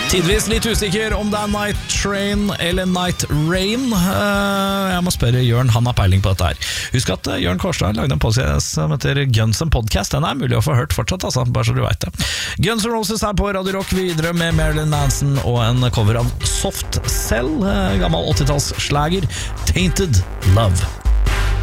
Tidvis litt usikker om det Night Train eller Night Rain. Jeg må spørre Jørn, han har peiling på dette her. Husk at Jørn Kårstad lagde en podcast som heter Guns N' Podcast. Den mulig å få hørt fortsatt, altså, bare så du vet det. Guns N' Roses på Radio Rock, videre med Marilyn Manson og en cover av Soft Cell, gammel 80-talls slager, Tainted Love.